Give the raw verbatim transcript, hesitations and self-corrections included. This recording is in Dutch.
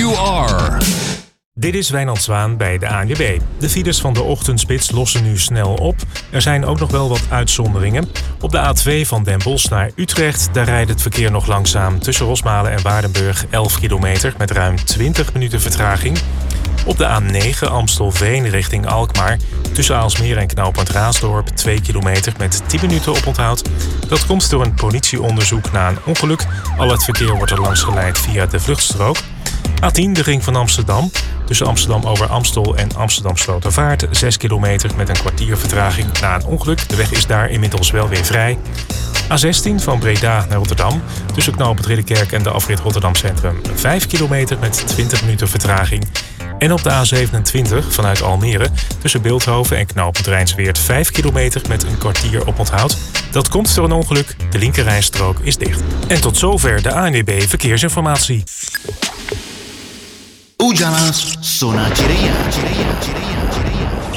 you are. Dit is Wijnand Zwaan bij de A N W B. De files van de ochtendspits lossen nu snel op. Er zijn ook nog wel wat uitzonderingen. Op de A twee van Den Bosch naar Utrecht, daar rijdt het verkeer nog langzaam tussen Rosmalen en Waardenburg elf kilometer met ruim twintig minuten vertraging. Op de A negen Amstelveen richting Alkmaar, tussen Aalsmeer en knooppunt Raasdorp twee kilometer met tien minuten oponthoud. Dat komt door een politieonderzoek na een ongeluk. Al het verkeer wordt er langs geleid via de vluchtstrook. A tien, de ring van Amsterdam. Tussen Amsterdam over Amstel en Amsterdam Slotervaart zes kilometer met een kwartier vertraging na een ongeluk. De weg is daar inmiddels wel weer vrij. A zestien van Breda naar Rotterdam. Tussen knooppunt Ridderkerk en de afrit Rotterdam Centrum vijf kilometer met twintig minuten vertraging. En op de A zevenentwintig vanuit Almere tussen Bilthoven en knooppunt Rijnsweert vijf kilometer met een kwartier oponthoud. Dat komt door een ongeluk. De linkerrijstrook is dicht. En tot zover de A N W B Verkeersinformatie. Ujanas Sona Cireia.